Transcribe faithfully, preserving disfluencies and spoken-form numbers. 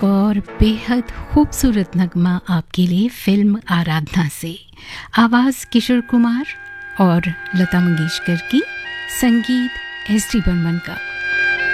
और बेहद खूबसूरत नगमा आपके लिए फिल्म आराधना से। आवाज़ किशोर कुमार और लता मंगेशकर की, संगीत एस डी बर्मन का।